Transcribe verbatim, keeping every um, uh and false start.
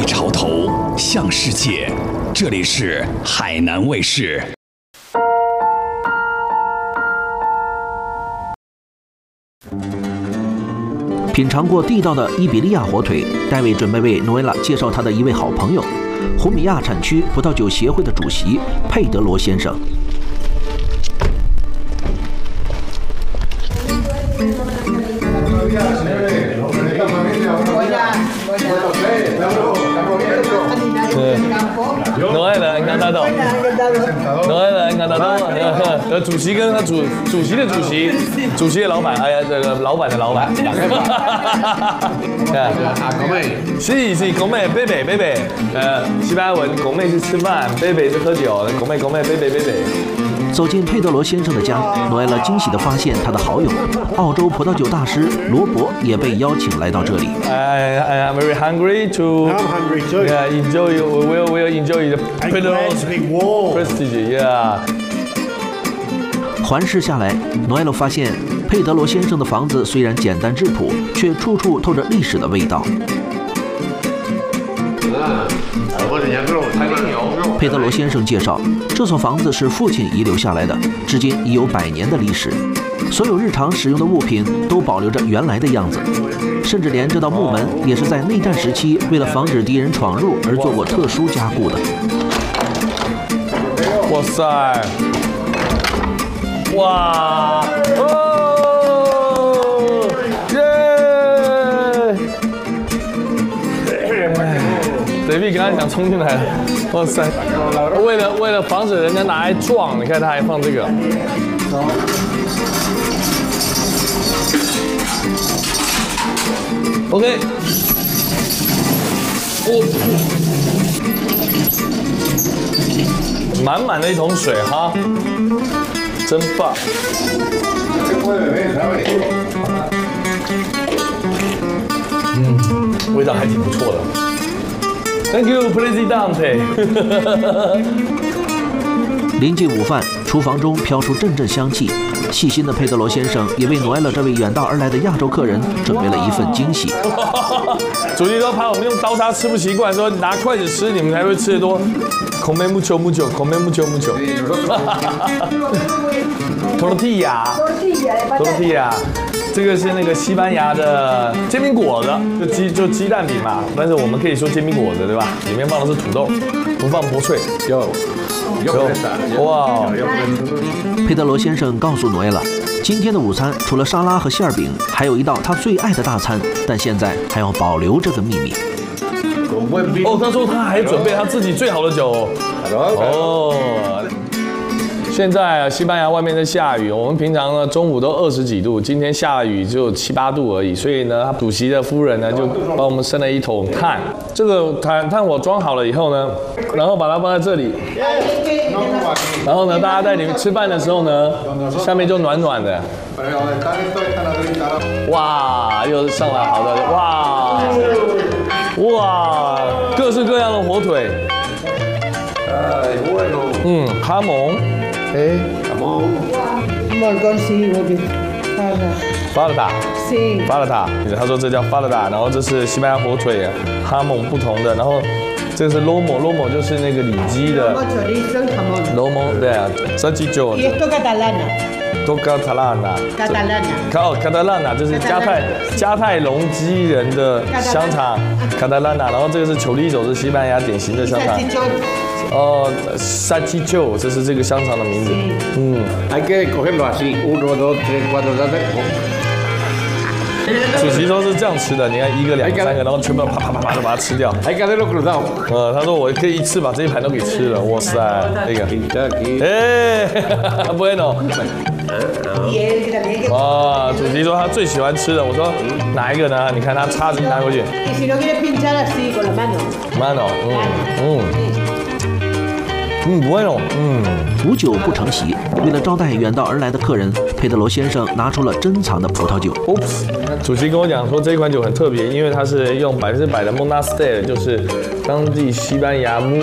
潮头，向世界。这里是海南卫视。 品尝过地道的伊比利亚火腿，戴维准备为诺埃拉介绍他的一位好朋友，胡米亚产区葡萄酒协会的主席佩德罗先生。 Noel encantado，Noel encantado。呃，主席跟他主主席的主席，主席的老板，哎呀，这个老板的老板。是是，拱妹贝贝贝贝，呃，西班牙文拱妹是吃饭，贝贝是喝酒，拱妹拱妹贝贝贝贝。 走进佩德罗先生的家，诺埃拉惊喜地发现他的好友，澳洲葡萄酒大师罗伯也被邀请来到这里。 I I am very hungry to. I'm hungry too. Yeah, enjoy. We will we will enjoy the Pedro's prestige. Yeah. 环视下来，诺埃拉发现佩德罗先生的房子虽然简单质朴，却处处透着历史的味道。 佩德罗先生介绍，这所房子是父亲遗留下来的，至今已有百年的历史。所有日常使用的物品都保留着原来的样子，甚至连这道木门也是在内战时期为了防止敌人闯入而做过特殊加固的。 哇塞！哇！哦！耶！ David 刚才想冲进来了，哇塞！为了为了防止人家拿来撞，你看他还放这个。OK， 哦，满满的一桶水哈，真棒。嗯，味道还挺不错的。 Thank you, Presidente 。 临近午饭，厨房中飘出阵阵香气。细心的佩德罗先生也为诺埃拉这位远道而来的亚洲客人准备了一份惊喜。 主席说怕我们用刀叉吃不习惯，说拿筷子吃，你们才会吃得多。Come mucho mucho, come mucho mucho。Tortilla。Tortilla。 这个是那个西班牙的煎饼果子，就鸡就鸡蛋饼嘛，但是我们可以说煎饼果子，对吧？里面放的是土豆，不放薄脆。有，有，哇！ 佩德罗先生告诉诺埃拉，今天的午餐除了沙拉和馅饼，还有一道他最爱的大餐，但现在还要保留这个秘密。 哦，他说他还准备他自己最好的酒。哦。 现在西班牙外面在下雨，我们平常呢中午都二十几度，今天下雨只有七八度而已，所以呢，主席的夫人呢就帮我们生了一桶炭。这个炭炭火装好了以后呢，然后把它放在这里，然后呢，大家在里面吃饭的时候呢，下面就暖暖的。哇，又上来好的，哇哇，各式各样的火腿。嗯，哈蒙。 哎，巴勒达，巴勒达，他说这叫巴勒达，然后这是西班牙火腿，哈蒙不同的，然后这个是 lomo，lomo 就是那个里脊的 ，lomo 对啊，三七九。多加塔拉纳，卡塔拉纳，哦，卡塔拉纳就是加泰加泰隆基人的香肠，卡塔拉纳，然后这个是球力酒，是西班牙典型的香肠。 哦，三七九，这是这个香肠的名字。嗯。Hay que cogerlo así, uno, dos, tres, cuatro, cinco。主席说是这样吃的，你看一个、两个、三个，然后全部啪啪啪啪的把它吃掉。Hay que hacerlo cruzado。呃，他说我可以一次把这一盘都给吃了，哇塞，那个。哎，bueno。哇，主席说他最喜欢吃的，我说哪一个呢？你看他叉子一拿过去。mano， 嗯嗯。 嗯，不会哦。嗯， 无酒不成席。为了招待远道而来的客人，佩德罗先生拿出了珍藏的葡萄酒。 Oops， 主席跟我讲说这款酒很特别，因为它是用百分之百的 Monastery， 就是当地西班牙木